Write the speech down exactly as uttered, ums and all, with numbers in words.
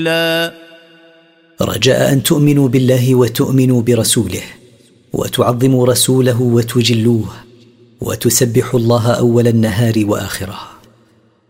لا رجاء أن تؤمنوا بالله وتؤمنوا برسوله وتعظموا رسوله وتجلوه وتسبحوا الله أول النهار وآخره.